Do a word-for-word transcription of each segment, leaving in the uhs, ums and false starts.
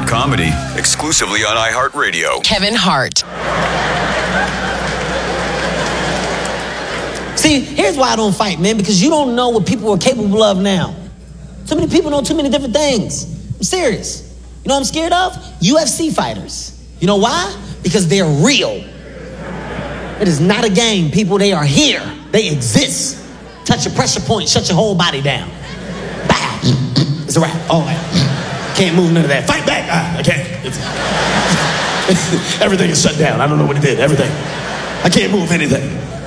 Comedy, exclusively on iHeartRadio. Kevin Hart. See, here's why I don't fight, man, because you don't know what people are capable of now. Too many people know too many different things. I'm serious. You know what I'm scared of? U F C fighters. You know why? Because they're real. It is not a game, people. They are here. They exist. Touch a pressure point, shut your whole body down. Bow. It's a wrap. All that. Can't move none of that. Fight back. Ah, I can't. It's everything is shut down. I don't know what it did. Everything. I can't move anything.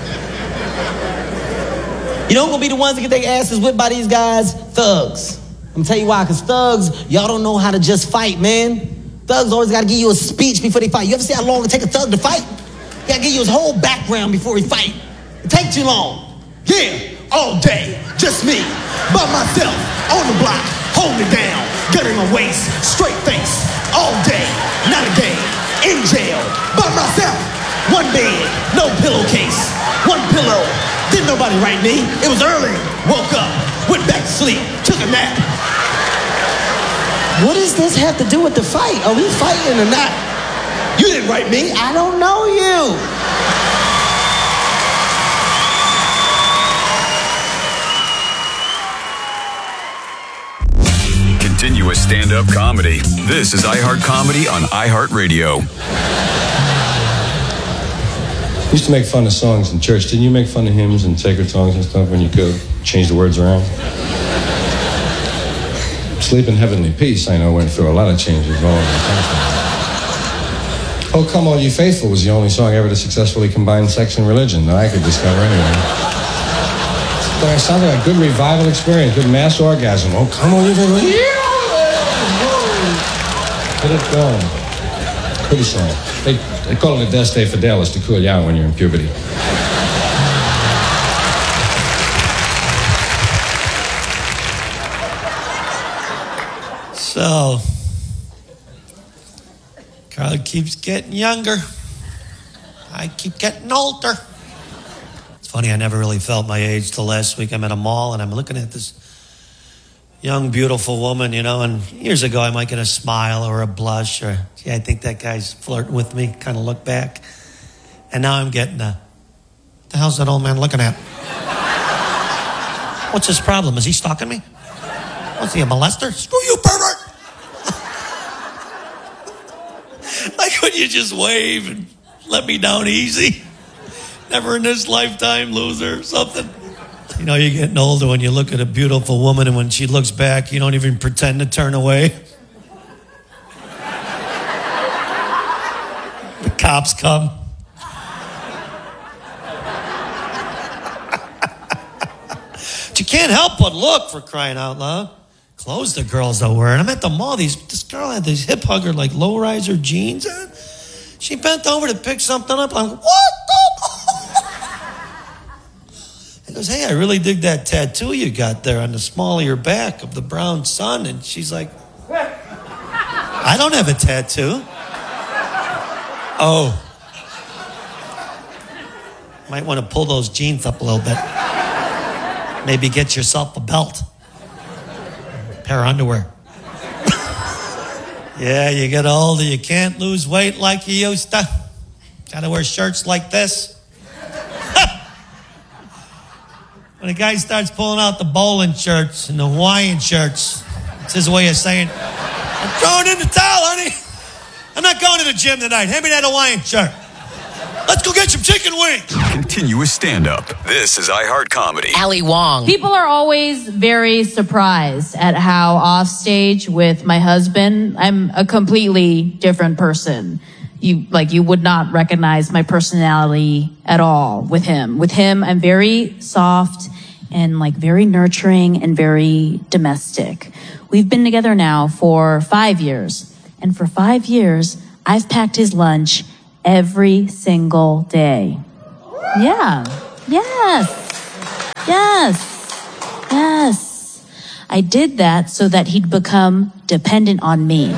You know who's gonna be the ones that get their asses whipped by these guys? Thugs. I'm gonna tell you why, because thugs, y'all don't know how to just fight, man. Thugs always gotta give you a speech before they fight. You ever see how long it take a thug to fight? He gotta give you his whole background before he fight. It take too long. Yeah, all day, just me, by myself, on the block, hold it down, gun in my waist, straight face, all day, not a game, in jail, by myself, one bed, no pillowcase, one pillow. Didn't nobody write me. It was early. Woke up, went back to sleep, took a nap. What does this have to do with the fight? Are we fighting or not? You didn't write me. I don't know you. Continuous stand-up comedy. This is iHeart Comedy on iHeartRadio. You used to make fun of songs in church. Didn't you make fun of hymns and sacred songs and stuff when you could change the words around? Sleep in Heavenly Peace, I know, went through a lot of changes all over the country. Oh, Come All You Faithful was the only song ever to successfully combine sex and religion that I could discover anyway. But it sounded like a good revival experience, good mass orgasm. Oh, come on, you faithful. Get it going. Pretty song. They, they call it a Deste Fidelis to cool you out when you're in puberty. So, crowd keeps getting younger. I keep getting older. It's funny, I never really felt my age till last week. I'm at a mall and I'm looking at this young, beautiful woman, you know, and years ago I might get a smile or a blush or, gee, I think that guy's flirting with me, kind of look back. And now I'm getting a, what the hell's that old man looking at? What's his problem? Is he stalking me? What's he, a molester? Screw you, pervert! Like when you just wave and let me down easy. Never in this lifetime, loser, or something. You know, you're getting older when you look at a beautiful woman and when she looks back, you don't even pretend to turn away. The cops come. But you can't help but look, for crying out loud. Clothes the girls are wearing. I'm at the mall. These, this girl had these hip hugger, like low-riser jeans on. She bent over to pick something up. I'm like, what the? He goes, hey, I really dig that tattoo you got there on the small of your back of the brown sun. And she's like, I don't have a tattoo. Oh. Might want to pull those jeans up a little bit. Maybe get yourself a belt. A pair of underwear. Yeah, you get older, you can't lose weight like you used to. Gotta wear shirts like this. When a guy starts pulling out the bowling shirts and the Hawaiian shirts, it's his way of saying, I'm throwing in the towel, honey. I'm not going to the gym tonight. Hand me that Hawaiian shirt. Let's go get some chicken wings. Continuous stand-up. This is iHeart Comedy. Ali Wong. People are always very surprised at how off stage with my husband, I'm a completely different person. You, like, you would not recognize my personality at all with him. With him, I'm very soft and like very nurturing and very domestic. We've been together now for five years. And for five years, I've packed his lunch every single day. Yeah. Yes. Yes. Yes. I did that so that he'd become dependent on me.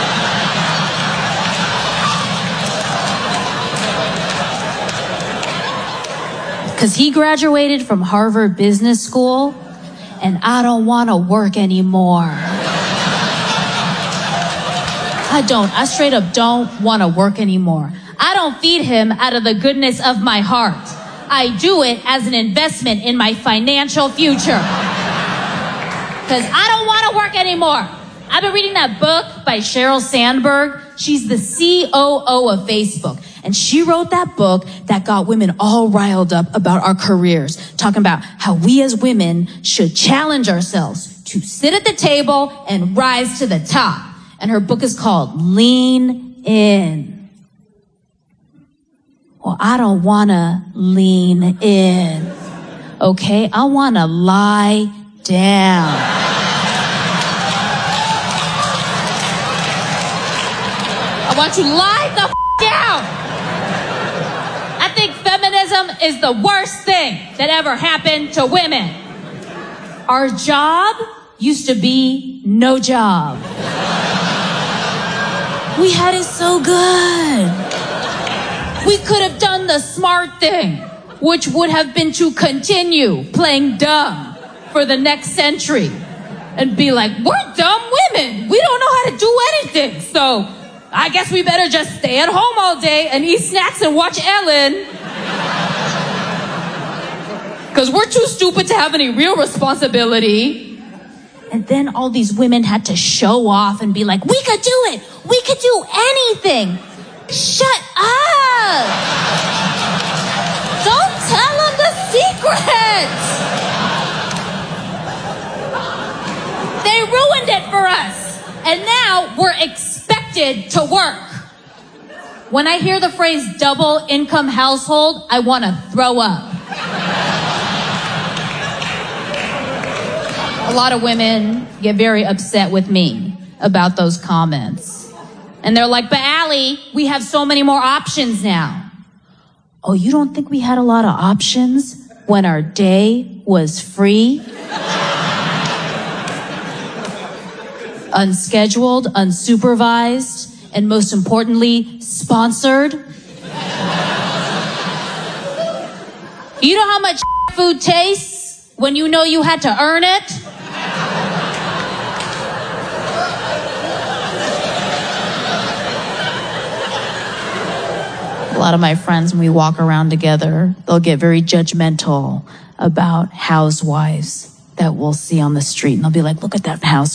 Because he graduated from Harvard Business School, and I don't want to work anymore. I don't. I straight up don't want to work anymore. I don't feed him out of the goodness of my heart. I do it as an investment in my financial future. Because I don't want to work anymore. I've been reading that book by Sheryl Sandberg. She's the C O O of Facebook. And she wrote that book that got women all riled up about our careers, talking about how we as women should challenge ourselves to sit at the table and rise to the top. And her book is called Lean In. Well, I don't want to lean in. Okay? I want to lie down. I want you to lie the f- down. I think feminism is the worst thing that ever happened to women. Our job used to be no job. We had it so good. We could have done the smart thing, which would have been to continue playing dumb for the next century and be like, we're dumb women. We don't know how to do anything. So I guess we better just stay at home all day and eat snacks and watch Ellen. Because we're too stupid to have any real responsibility. And then all these women had to show off and be like, we could do it. We could do anything. Shut up. Don't tell them the secrets. They ruined it for us. And now we're expected to work. When I hear the phrase double income household, I want to throw up. A lot of women get very upset with me about those comments. And they're like, but Allie, we have so many more options now. Oh, you don't think we had a lot of options when our day was free? Unscheduled, unsupervised, and most importantly, sponsored. You know how much food tastes when you know you had to earn it? A lot of my friends, when we walk around together, they'll get very judgmental about housewives that we'll see on the street. And they'll be like, look at that house.